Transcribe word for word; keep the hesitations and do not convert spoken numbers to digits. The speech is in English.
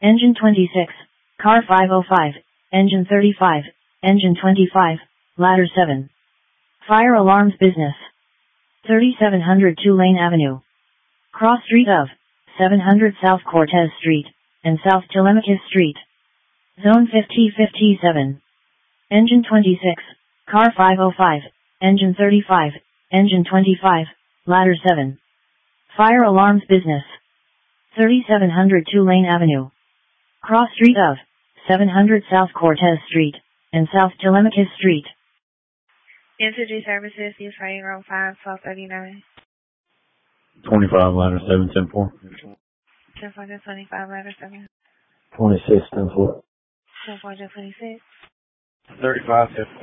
Engine twenty-six, car five oh five, engine thirty-five, engine twenty-five, ladder seven. Fire alarms business. thirty-seven hundred Tulane Avenue. Cross street of seven hundred South Cortez Street and South Telemachus Street. Zone fifty fifty-seven. Engine twenty-six, car five oh five, engine thirty-five, engine twenty-five, ladder seven. Fire alarms business. thirty-seven hundred Tulane Avenue. Cross street of seven hundred South Cortez Street and South Telemachus Street. Energy services, use fire oh five, twelve thirty-nine. twenty-five, ladder seven, ten four. ten four twenty-five, ladder seven. twenty-six, ten four. ten four twenty-six. thirty-five, ten four.